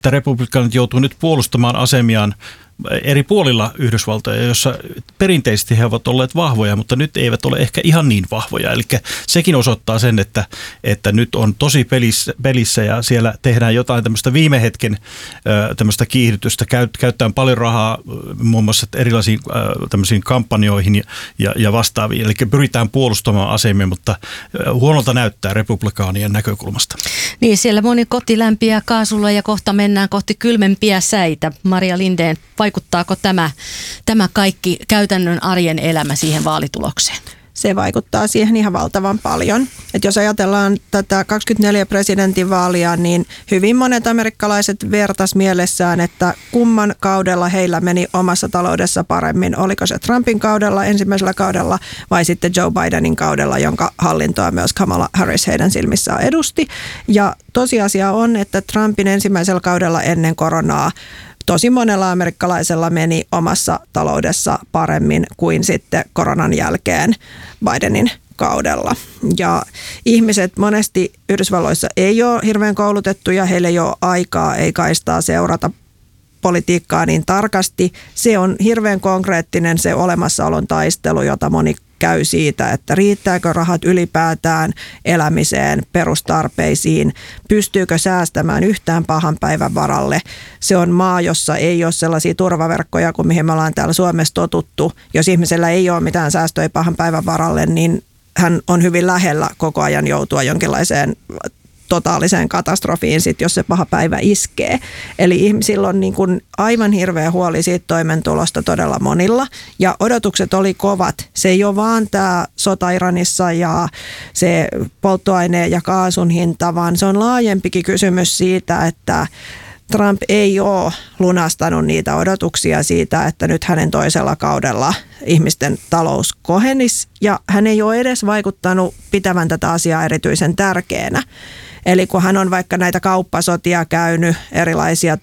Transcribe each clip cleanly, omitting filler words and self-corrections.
että republikaanit joutuu nyt puolustamaan asemiaan eri puolilla Yhdysvaltoja, jossa perinteisesti he ovat olleet vahvoja, mutta nyt eivät ole ehkä ihan niin vahvoja. Eli sekin osoittaa sen, että nyt on tosi pelissä ja siellä tehdään jotain tämmöistä viime hetken tämmöistä kiihdytystä. Käytetään paljon rahaa muun muassa erilaisiin tämmöisiin kampanjoihin ja vastaaviin. Eli pyritään puolustamaan asemia, mutta huonolta näyttää republikaanien näkökulmasta. Niin, siellä moni koti lämpiää kaasulla ja kohta mennään kohti kylmempiä säitä. Maria Lindén, vaikuttaako tämä kaikki käytännön arjen elämä siihen vaalitulokseen? Se vaikuttaa siihen ihan valtavan paljon. Et jos ajatellaan tätä 24 presidentinvaalia, niin hyvin monet amerikkalaiset vertas mielessään, että kumman kaudella heillä meni omassa taloudessa paremmin. Oliko se Trumpin kaudella, ensimmäisellä kaudella vai sitten Joe Bidenin kaudella, jonka hallintoa myös Kamala Harris heidän silmissään edusti. Ja tosiasia on, että Trumpin ensimmäisellä kaudella ennen koronaa tosi monella amerikkalaisella meni omassa taloudessa paremmin kuin sitten koronan jälkeen Bidenin kaudella. Ja ihmiset monesti Yhdysvalloissa ei ole hirveän koulutettuja, heillä ei ole aikaa, ei kaistaa seurata politiikkaa niin tarkasti. Se on hirveän konkreettinen se olemassaolon taistelu, jota moni käy siitä, että riittääkö rahat ylipäätään elämiseen, perustarpeisiin, pystyykö säästämään yhtään pahan päivän varalle. Se on maa, jossa ei ole sellaisia turvaverkkoja kuin mihin me ollaan täällä Suomessa totuttu. Jos ihmisellä ei ole mitään säästöjä pahan päivän varalle, niin hän on hyvin lähellä koko ajan joutua jonkinlaiseen totaaliseen katastrofiin, sit, jos se paha päivä iskee. Eli ihmisillä on niin kuin aivan hirveä huoli siitä toimeentulosta todella monilla. Ja odotukset oli kovat. Se ei ole vaan tämä sota Iranissa ja se polttoaineen ja kaasun hinta, vaan se on laajempikin kysymys siitä, että Trump ei ole lunastanut niitä odotuksia siitä, että nyt hänen toisella kaudella ihmisten talous kohenisi. Ja hän ei ole edes vaikuttanut pitävän tätä asiaa erityisen tärkeänä. Eli kun hän on vaikka näitä kauppasotia käynyt, erilaisia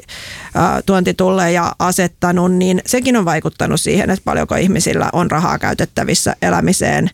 tuontitulleja asettanut, niin sekin on vaikuttanut siihen, että paljonko ihmisillä on rahaa käytettävissä elämiseen.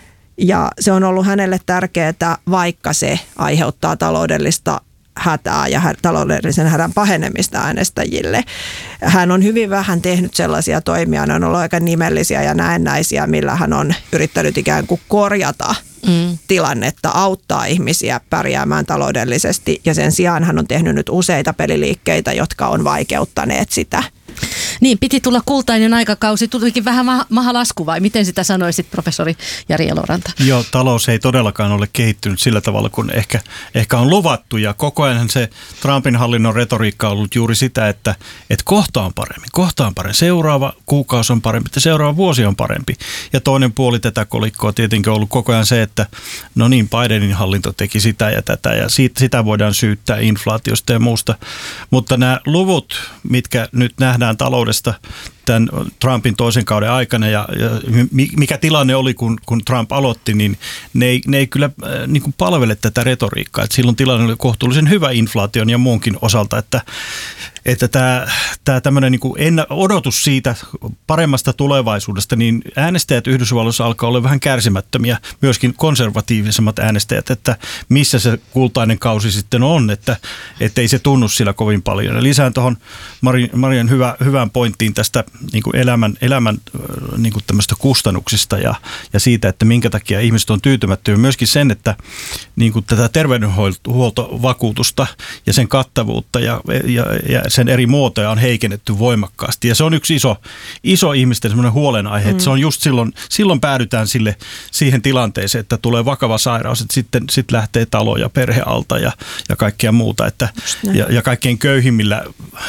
Ja se on ollut hänelle tärkeää, vaikka se aiheuttaa taloudellista hätää ja taloudellisen hädän pahenemista äänestäjille. Hän on hyvin vähän tehnyt sellaisia toimia, ne on ollut aika nimellisiä ja näennäisiä, millä hän on yrittänyt ikään kuin korjata tilannetta, auttaa ihmisiä pärjäämään taloudellisesti ja sen sijaan hän on tehnyt nyt useita peliliikkeitä, jotka on vaikeuttaneet sitä. Niin, piti tulla kultainen aikakausi, tulikin vähän mahalasku vai miten sitä sanoisit, professori Jari Eloranta? Joo, talous ei todellakaan ole kehittynyt sillä tavalla kuin ehkä on luvattu ja koko ajan se Trumpin hallinnon retoriikka on ollut juuri sitä, että kohta on paremmin, seuraava kuukausi on parempi, seuraava vuosi on parempi. Ja toinen puoli tätä kolikkoa tietenkin on ollut koko ajan se, että no niin, Bidenin hallinto teki sitä ja tätä ja sitä voidaan syyttää inflaatiosta ja muusta, mutta nämä luvut, mitkä nyt nähdään taloudesta tämän Trumpin toisen kauden aikana ja mikä tilanne oli, kun Trump aloitti, niin ne ei kyllä niin kuin palvele tätä retoriikkaa. Että silloin tilanne oli kohtuullisen hyvä inflaation ja muunkin osalta, että tämä tämmöinen niin kuin odotus siitä paremmasta tulevaisuudesta, niin äänestäjät Yhdysvalloissa alkaa olla vähän kärsimättömiä, myöskin konservatiivisemmat äänestäjät, että missä se kultainen kausi sitten on, että ei se tunnu sillä kovin paljon. Ja lisään tuohon Marian hyvään pointtiin tästä niin kuin elämän niin kuin tämmöistä kustannuksista ja siitä, että minkä takia ihmiset on tyytymättömiä. Myöskin sen, että niin kuin tätä terveydenhuoltovakuutusta ja sen kattavuutta ja sen eri muotoja on heikennetty voimakkaasti. Ja se on yksi iso ihmisten semmoinen huolenaihe, että se on just silloin päädytään siihen tilanteeseen, että tulee vakava sairaus, että sitten lähtee talo ja perhe alta ja kaikkea muuta. Että, ja kaikkein köyhimmillä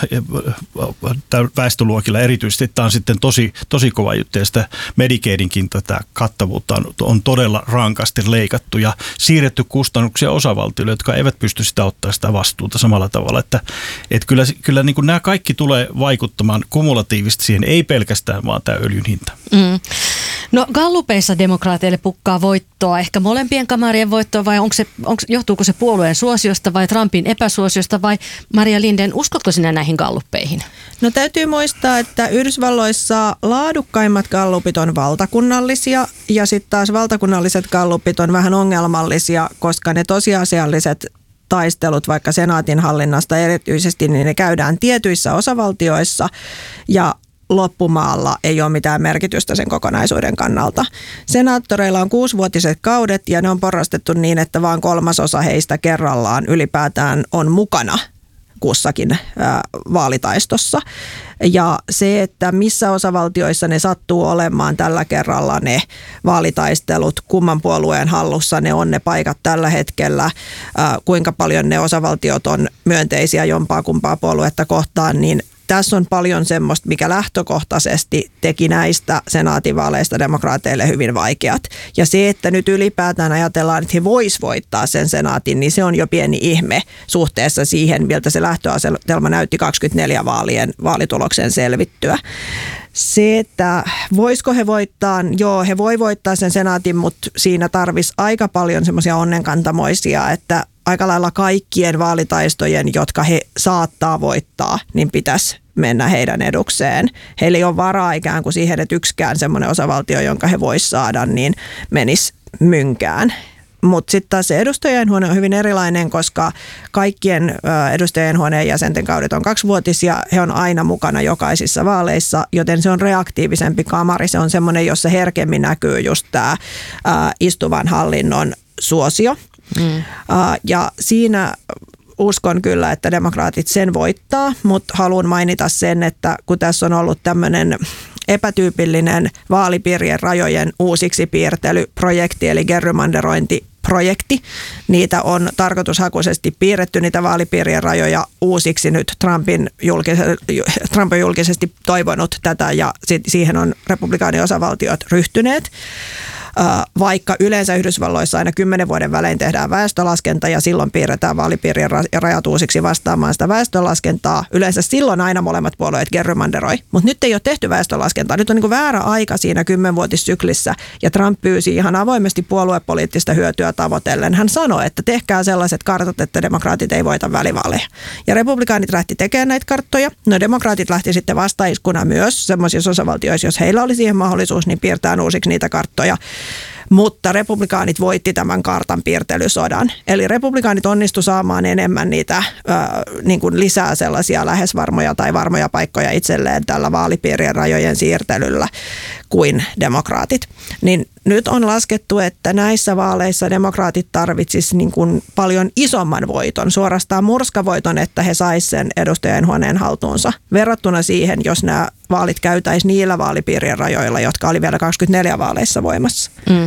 väestöluokilla erityisesti tämä on sitten tosi kova juttu. Ja sitä Medicaidinkin tätä kattavuutta on todella rankasti leikattu ja siirretty kustannuksia osavaltioille, jotka eivät pysty sitä ottaa sitä vastuuta samalla tavalla. Että kyllä niin kuin nämä kaikki tulee vaikuttamaan kumulatiivisesti siihen, ei pelkästään vaan tämä öljyn hinta. No gallupeissa demokraateille pukkaa voittoa, ehkä molempien kamarien voittoa vai johtuuko se puolueen suosiosta vai Trumpin epäsuosiosta vai Maria Lindén, uskotko sinä näihin galluppeihin? No täytyy muistaa, että Yhdysvalloissa laadukkaimmat gallupit on valtakunnallisia ja sitten taas valtakunnalliset gallupit on vähän ongelmallisia, koska ne tosiasialliset vaalitaistelut vaikka senaatin hallinnasta erityisesti, niin ne käydään tietyissä osavaltioissa ja loppumaalla ei ole mitään merkitystä sen kokonaisuuden kannalta. Senaattoreilla on 6-vuotiset kaudet ja ne on porrastettu niin, että vain 1/3 heistä kerrallaan ylipäätään on mukana kussakin vaalitaistossa. Ja se, että missä osavaltioissa ne sattuu olemaan tällä kerralla ne vaalitaistelut, kumman puolueen hallussa ne on ne paikat tällä hetkellä, kuinka paljon ne osavaltiot on myönteisiä jompaa kumpaa puoluetta kohtaan, niin tässä on paljon semmoista, mikä lähtökohtaisesti teki näistä senaatinvaaleista demokraateille hyvin vaikeat. Ja se, että nyt ylipäätään ajatellaan, että he vois voittaa sen senaatin, niin se on jo pieni ihme suhteessa siihen, miltä se lähtöasetelma näytti 24 vaalituloksen selvittyä. Se, että voisiko he voittaa, joo, he voi voittaa sen senaatin, mutta siinä tarvisi aika paljon semmoisia onnenkantamoisia, että aika lailla kaikkien vaalitaistojen, jotka he saattaa voittaa, niin pitäisi mennä heidän edukseen. Heillä ei ole varaa ikään kuin siihen, että yksikään semmoinen osavaltio, jonka he vois saada, niin menisi mynkään. Mutta sitten taas se edustajainhuone on hyvin erilainen, koska kaikkien edustajainhuoneen jäsenten kaudet on 2-vuotisia. He on aina mukana jokaisissa vaaleissa, joten se on reaktiivisempi kamari. Se on semmoinen, jossa herkemmin näkyy just tämä istuvan hallinnon suosio. Ja siinä uskon kyllä, että demokraatit sen voittaa, mutta haluan mainita sen, että kun tässä on ollut tämmöinen epätyypillinen vaalipiirien rajojen uusiksi piirtelyprojekti, eli gerrymanderointiprojekti. Niitä on tarkoitushakuisesti piirretty, niitä vaalipiirien rajoja uusiksi nyt. Trump on julkisesti toivonut tätä ja siihen on republikaaniosavaltiot ryhtyneet. Vaikka yleensä Yhdysvalloissa aina 10 vuoden välein tehdään väestölaskenta ja silloin piirretään vaalipiirien rajat uusiksi vastaamaan sitä väestölaskentaa. Yleensä silloin aina molemmat puolueet gerrymanderoi, mutta nyt ei ole tehty väestölaskentaa. Nyt on niin kuin väärä aika siinä 10-vuotissyklissä ja Trump pyysi ihan avoimesti puoluepoliittista hyötyä tavoitellen. Hän sanoi, että tehkää sellaiset kartat, että demokraatit ei voita välivaaleja. Ja republikaanit lähti tekemään näitä karttoja. No demokraatit lähti sitten vastaiskuna myös semmoisissa osavaltioissa, jos heillä oli siihen mahdollisuus, niin piirtää uusiksi niitä karttoja. Mutta republikaanit voitti tämän kartan piirtelysodan. Eli republikaanit onnistu saamaan enemmän niitä niin kuin lisää sellaisia lähes varmoja tai varmoja paikkoja itselleen tällä vaalipiirien rajojen siirtelyllä kuin demokraatit. Niin nyt on laskettu, että näissä vaaleissa demokraatit tarvitsisivat niin kuin paljon isomman voiton, suorastaan murskavoiton, että he saisivat sen edustajainhuoneen haltuunsa. Verrattuna siihen, jos nämä vaalit käytäisiin niillä vaalipiirien rajoilla, jotka oli vielä 24 vaaleissa voimassa. Mm.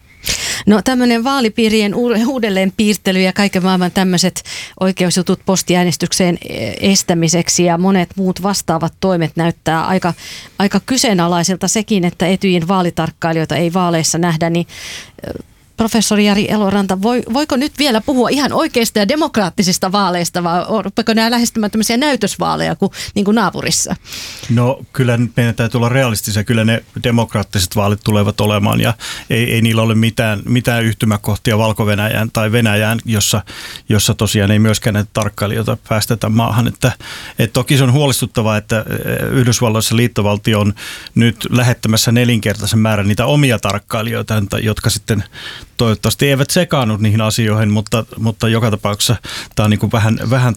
No tämmöinen vaalipiirien uudelleenpiirtely ja kaiken maailman tämmöiset oikeusjutut postiäänestykseen estämiseksi ja monet muut vastaavat toimet näyttää aika kyseenalaiselta sekin, että Etyjin vaalitarkkailijoita ei vaaleissa nähdä, niin professori Jari Eloranta, voiko nyt vielä puhua ihan oikeista ja demokraattisista vaaleista, vai rupeeko nämä lähestymään tämmöisiä näytösvaaleja niin kuin naapurissa? No kyllä meidän täytyy olla realistisia. Kyllä ne demokraattiset vaalit tulevat olemaan ja ei niillä ole mitään yhtymäkohtia Valko-Venäjään tai Venäjään, jossa tosiaan ei myöskään näitä tarkkailijoita päästetä maahan. Että toki se on huolestuttavaa, että Yhdysvalloissa liittovaltio on nyt lähettämässä 4-kertaisen määrän niitä omia tarkkailijoita, jotka sitten toivottavasti eivät sekaannut niihin asioihin, mutta joka tapauksessa tämä on niin kuin vähän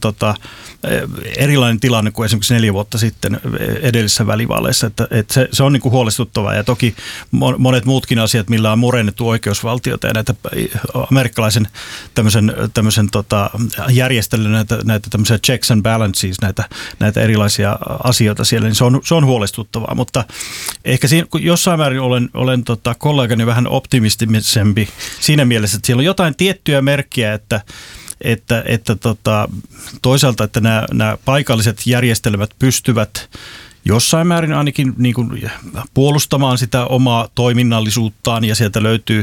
erilainen tilanne kuin esimerkiksi 4 vuotta sitten edellisissä välivaaleissa. Että se on niin kuin huolestuttavaa ja toki monet muutkin asiat, millä on murennettu oikeusvaltiota ja näitä amerikkalaisen tämmöisen järjestelyn, näitä tämmöisiä checks and balances, näitä erilaisia asioita siellä, niin se on huolestuttavaa, mutta ehkä jossain määrin olen kollegani vähän optimistisempi siinä mielessä, että siellä on jotain tiettyjä merkkiä, että toisaalta, että nämä paikalliset järjestelmät pystyvät jossain määrin ainakin niin kuin puolustamaan sitä omaa toiminnallisuuttaan ja sieltä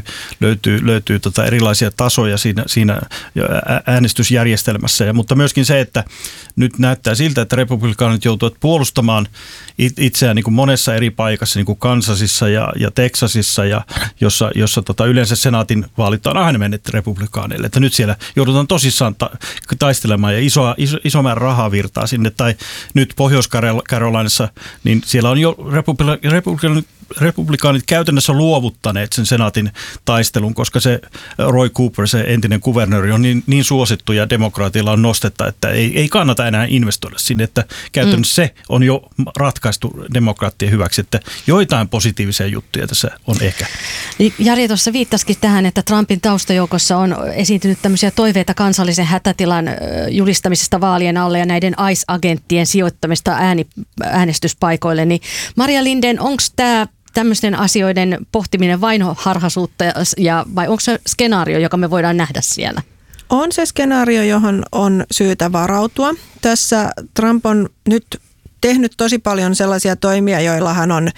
löytyy erilaisia tasoja siinä äänestysjärjestelmässä. Mutta myöskin se, että nyt näyttää siltä, että republikaanit joutuvat puolustamaan itseään niin kuin monessa eri paikassa, niin kuin Kansasissa ja Teksasissa, jossa yleensä senaatin vaalit on aina mennyt republikaaneille. Että nyt siellä joudutaan tosissaan taistelemaan ja iso määrä rahaa virtaa sinne. Tai nyt Pohjois-Carolinassa, niin siellä on jo republikaanit käytännössä luovuttaneet sen senaatin taistelun, koska se Roy Cooper, se entinen kuvernööri, on niin suosittu ja demokraatilla on nostetta, että ei kannata enää investoida sinne, että käytännössä se on jo ratkaistu demokraattien hyväksi, että joitain positiivisia juttuja tässä on ehkä. Jari tuossa viittasikin tähän, että Trumpin taustajoukossa on esiintynyt tämmöisiä toiveita kansallisen hätätilan julistamisesta vaalien alle ja näiden ICE-agenttien sijoittamista äänestyspaikoille. Niin Maria Lindén, onko tämä tämmöisten asioiden pohtiminen vain harhaisuutta vai onko se skenaario, joka me voidaan nähdä siellä? On se skenaario, johon on syytä varautua. Tässä Trump on nyt tehnyt tosi paljon sellaisia toimia, joilla hän on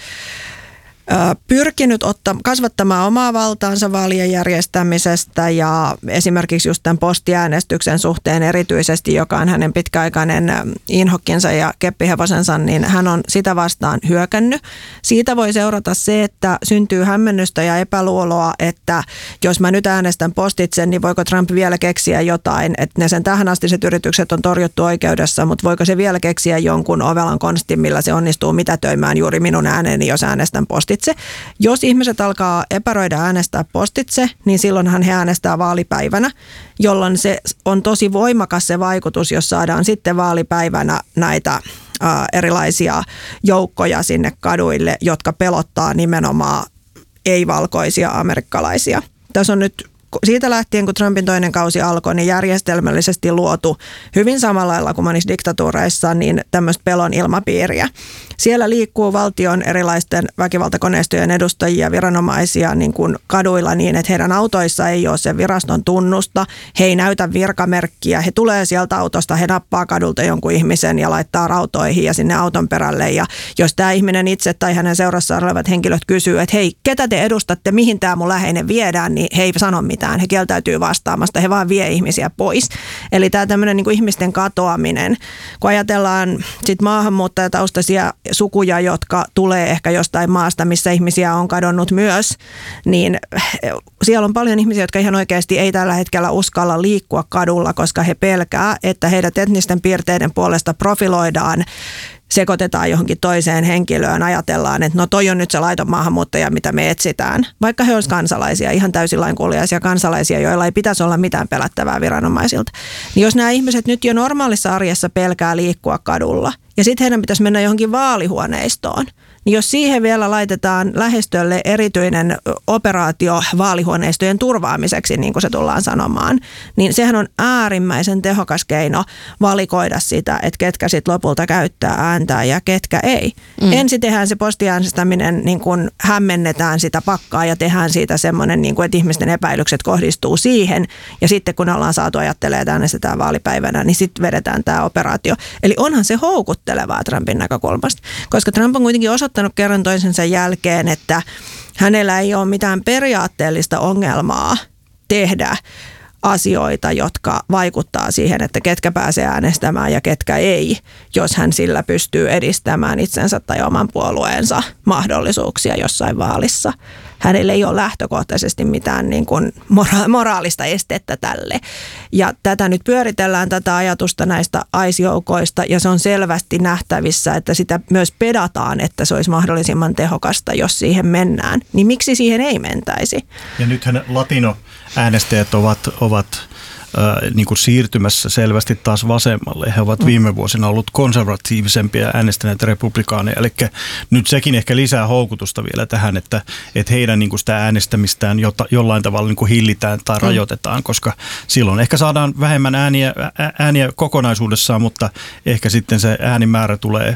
pyrkinyt kasvattamaan omaa valtaansa vaalien järjestämisestä ja esimerkiksi just tämän postiäänestyksen suhteen erityisesti, joka on hänen pitkäaikainen inhokkinsa ja keppihevosensa, niin hän on sitä vastaan hyökännyt. Siitä voi seurata se, että syntyy hämmennystä ja epäluuloa, että jos mä nyt äänestän postitse, niin voiko Trump vielä keksiä jotain, että ne sen tähänastiset yritykset on torjuttu oikeudessa, mutta voiko se vielä keksiä jonkun ovelan konstin, millä se onnistuu mitätöimään juuri minun ääneni, jos äänestän postitse. Jos ihmiset alkaa epäröidä äänestää postitse, niin silloinhan he äänestää vaalipäivänä, jolloin se on tosi voimakas se vaikutus, jos saadaan sitten vaalipäivänä näitä erilaisia joukkoja sinne kaduille, jotka pelottaa nimenomaan ei-valkoisia amerikkalaisia. Tässä on nyt siitä lähtien, kun Trumpin toinen kausi alkoi, niin järjestelmällisesti luotu hyvin samalla lailla kuin monissa diktatuureissa, niin tämmöistä pelon ilmapiiriä. Siellä liikkuu valtion erilaisten väkivaltakoneistojen edustajia, viranomaisia niin kuin kaduilla niin, että heidän autoissa ei ole sen viraston tunnusta. He ei näytä virkamerkkiä. He tulee sieltä autosta, he nappaa kadulta jonkun ihmisen ja laittaa rautoihin ja sinne auton perälle. Ja jos tämä ihminen itse tai hänen seurassaan olevat henkilöt kysyy, että hei, ketä te edustatte, mihin tämä mun läheinen viedään, niin he ei sano mitään. He kieltäytyy vastaamasta, he vaan vie ihmisiä pois. Eli tämä tämmöinen niin kuin ihmisten katoaminen, kun ajatellaan sit maahanmuuttajataustaisia sukuja, jotka tulee ehkä jostain maasta, missä ihmisiä on kadonnut myös, niin siellä on paljon ihmisiä, jotka ihan oikeasti ei tällä hetkellä uskalla liikkua kadulla, koska he pelkää, että heidät etnisten piirteiden puolesta profiloidaan, sekoitetaan johonkin toiseen henkilöön, ajatellaan, että no toi on nyt se laiton maahanmuuttaja, mitä me etsitään. Vaikka he olisivat kansalaisia, ihan täysin lainkuuliaisia kansalaisia, joilla ei pitäisi olla mitään pelättävää viranomaisilta. Niin jos nämä ihmiset nyt jo normaalissa arjessa pelkää liikkua kadulla, ja sitten heidän pitäisi mennä johonkin vaalihuoneistoon, niin jos siihen vielä laitetaan lähistölle erityinen operaatio vaalihuoneistojen turvaamiseksi, niin kuin se tullaan sanomaan, niin sehän on äärimmäisen tehokas keino valikoida sitä, että ketkä sitten lopulta käyttää ääntä ja ketkä ei. Ensin tehdään se postiäänestäminen, niin kuin hämmennetään sitä pakkaa ja tehdään siitä semmoinen, niin kuin, että ihmisten epäilykset kohdistuu siihen. Ja sitten kun ollaan saatu ajattelemaan, että äänestetään vaalipäivänä, niin sitten vedetään tämä operaatio. Eli onhan se houkuttelevaa Trumpin näkökulmasta, koska Trump on kuitenkin osoittanut kerran toisensa jälkeen, että hänellä ei ole mitään periaatteellista ongelmaa tehdä asioita, jotka vaikuttaa siihen, että ketkä pääsee äänestämään ja ketkä ei, jos hän sillä pystyy edistämään itsensä tai oman puolueensa mahdollisuuksia jossain vaalissa. Hänellä ei ole lähtökohtaisesti mitään niin kuin moraalista estettä tälle. Ja tätä nyt pyöritellään, tätä ajatusta näistä ICE-joukoista, ja se on selvästi nähtävissä, että sitä myös pedataan, että se olisi mahdollisimman tehokasta, jos siihen mennään. Niin miksi siihen ei mentäisi? Ja nythän latinoäänestäjät ovat niin kuin siirtymässä selvästi taas vasemmalle. He ovat viime vuosina ollut konservatiivisempia ja äänestäneet republikaaneja. Eli nyt sekin ehkä lisää houkutusta vielä tähän, että heidän niin kuin sitä äänestämistään jollain tavalla niin kuin hillitään tai rajoitetaan, koska silloin ehkä saadaan vähemmän ääniä kokonaisuudessaan, mutta ehkä sitten se äänimäärä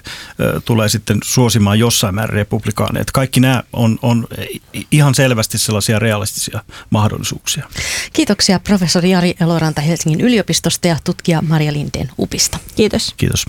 tulee sitten suosimaan jossain määrin republikaaneja. Kaikki nämä on ihan selvästi sellaisia realistisia mahdollisuuksia. Kiitoksia professori Jari Eloranta Helsingin yliopistosta ja tutkija Maria Lindén UPista. Kiitos. Kiitos.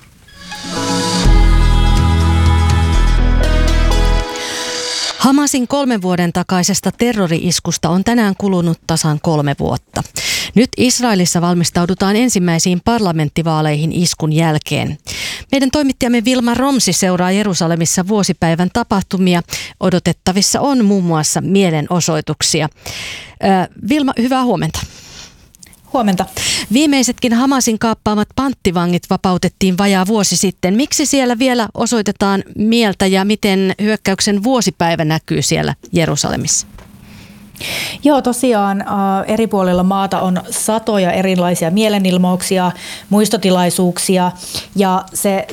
Hamasin 3 vuoden takaisesta terrori-iskusta on tänään kulunut tasan 3 vuotta. Nyt Israelissa valmistaudutaan ensimmäisiin parlamenttivaaleihin iskun jälkeen. Meidän toimittajamme Vilma Romsi seuraa Jerusalemissa vuosipäivän tapahtumia. Odotettavissa on muun muassa mielenosoituksia. Vilma, hyvää huomenta. Huomenta. Viimeisetkin Hamasin kaappaamat panttivangit vapautettiin vajaa vuosi sitten. Miksi siellä vielä osoitetaan mieltä ja miten hyökkäyksen vuosipäivä näkyy siellä Jerusalemissa? Joo, tosiaan eri puolilla maata on satoja erilaisia mielenilmauksia, muistotilaisuuksia ja se